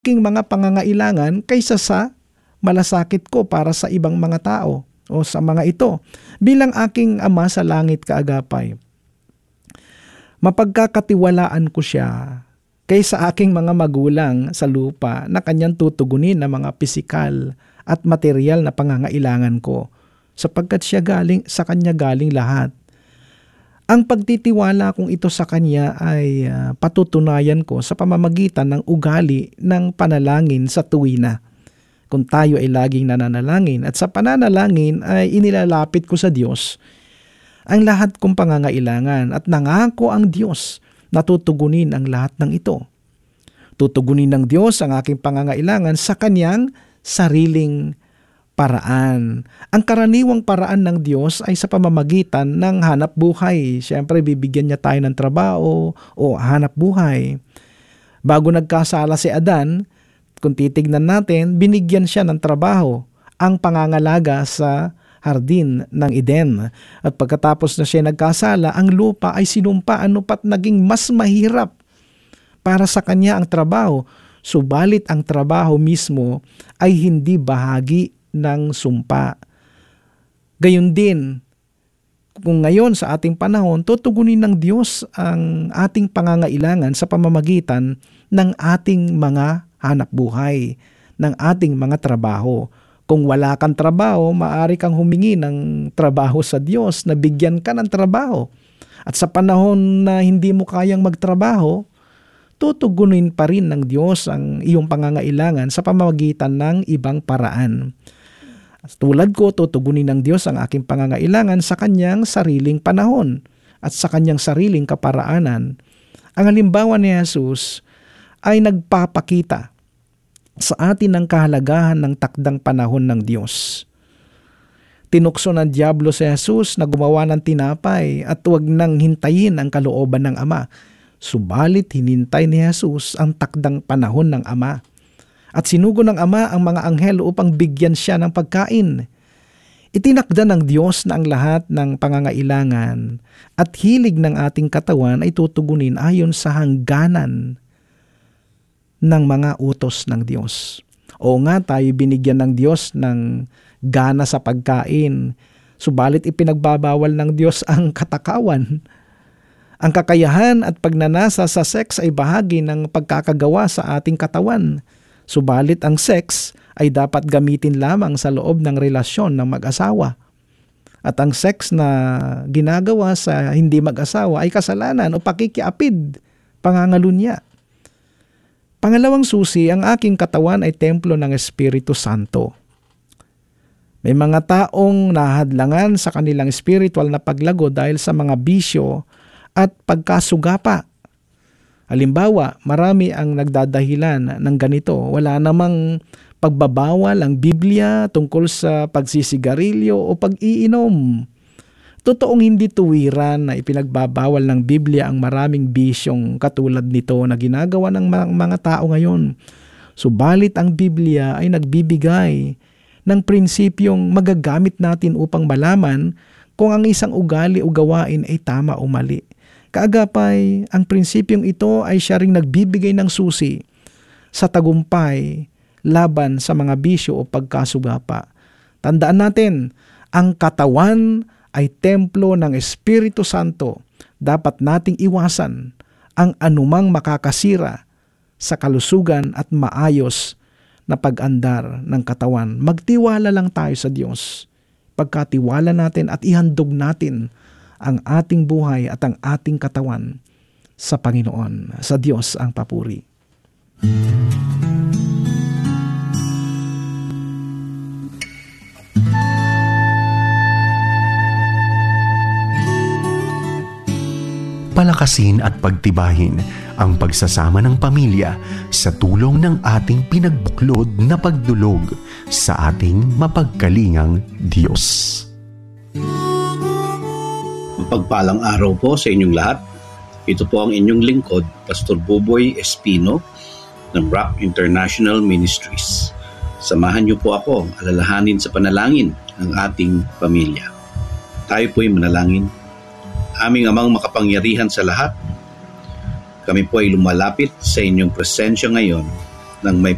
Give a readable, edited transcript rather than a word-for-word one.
aking mga pangangailangan kaysa sa malasakit ko para sa ibang mga tao o sa mga ito. Bilang aking Ama sa langit kaagapay, mapagkakatiwalaan ko siya kaysa aking mga magulang sa lupa na kanyang tutugunin ng mga pisikal at material na pangangailangan ko, sapagkat sa kanya galing lahat. Ang pagtitiwala kong ito sa kanya ay patutunayan ko sa pamamagitan ng ugali ng panalangin sa tuwina. Kung tayo ay laging nananalangin at sa pananalangin ay inilalapit ko sa Diyos ang lahat kong pangangailangan at nangako ang Diyos na tutugunin ang lahat ng ito. Tutugunin ng Diyos ang aking pangangailangan sa kanyang sariling paraan. Ang karaniwang paraan ng Diyos ay sa pamamagitan ng hanap buhay. Siyempre, bibigyan niya tayo ng trabaho o hanap buhay. Bago nagkasala si Adan, kung titignan natin, binigyan siya ng trabaho, ang pangangalaga sa hardin ng Eden. At pagkatapos na siya nagkasala, ang lupa ay sinumpa, pat naging mas mahirap para sa kanya ang trabaho. Subalit ang trabaho mismo ay hindi bahagi ng sumpa. Gayon din, kung ngayon sa ating panahon, tutugunin ng Diyos ang ating pangangailangan sa pamamagitan ng ating mga hanap buhay, ng ating mga trabaho. Kung wala kang trabaho, maaari kang humingi ng trabaho sa Diyos na bigyan ka ng trabaho. At sa panahon na hindi mo kayang magtrabaho, tutugunin pa rin ng Diyos ang iyong pangangailangan sa pamamagitan ng ibang paraan. Tulad ko, tutugunin ng Diyos ang aking pangangailangan sa kanyang sariling panahon at sa kanyang sariling kaparaanan. Ang halimbawa ni Jesus ay nagpapakita sa atin ng kahalagahan ng takdang panahon ng Diyos. Tinukso ng dyablo si Jesus na gumawa ng tinapay at huwag nang hintayin ang kalooban ng Ama. Subalit hinintay ni Jesus ang takdang panahon ng Ama. At sinugo ng Ama ang mga anghel upang bigyan siya ng pagkain. Itinakda ng Diyos na ang lahat ng pangangailangan at hilig ng ating katawan ay tutugunin ayon sa hangganan ng mga utos ng Diyos. Oo nga, tayo binigyan ng Diyos ng gana sa pagkain. Subalit ipinagbabawal ng Diyos ang katakawan. Ang kakayahan at pagnanasa sa sex ay bahagi ng pagkakagawa sa ating katawan. Subalit ang sex ay dapat gamitin lamang sa loob ng relasyon ng mag-asawa. At ang sex na ginagawa sa hindi mag-asawa ay kasalanan o pakikiapid, pangangalunya. Pangalawang susi, ang aking katawan ay templo ng Espiritu Santo. May mga taong nahadlangan sa kanilang spiritual na paglago dahil sa mga bisyo at pagkasugapa. Halimbawa, marami ang nagdadahilan ng ganito. Wala namang pagbabawal ang Biblia tungkol sa pagsisigarilyo o pag-iinom. Totoong hindi tuwiran na ipinagbabawal ng Biblia ang maraming bisyong katulad nito na ginagawa ng mga tao ngayon. Subalit ang Biblia ay nagbibigay ng prinsipyong magagamit natin upang malaman kung ang isang ugali o gawain ay tama o mali. Kaagapay, ang prinsipyong ito ay siya ring nagbibigay ng susi sa tagumpay laban sa mga bisyo o pagkasugapa. Tandaan natin, ang katawan ay templo ng Espiritu Santo. Dapat nating iwasan ang anumang makakasira sa kalusugan at maayos na pag-andar ng katawan. Magtiwala lang tayo sa Diyos. Pagkatiwala natin at ihandog natin ang ating buhay at ang ating katawan sa Panginoon. Sa Diyos ang papuri. Palakasin at pagtibahin ang pagsasama ng pamilya sa tulong ng ating pinagbuklod na pagdulog sa ating mapagkalingang Diyos. Pagpalang araw po sa inyong lahat. Ito po ang inyong lingkod, Pastor Buboy Espino ng Rock International Ministries. Samahan niyo po ako alalahanin sa panalangin ng ating pamilya. Tayo po'y manalangin. Aming Amang makapangyarihan sa lahat, kami po ay lumalapit sa inyong presensya ngayon ng may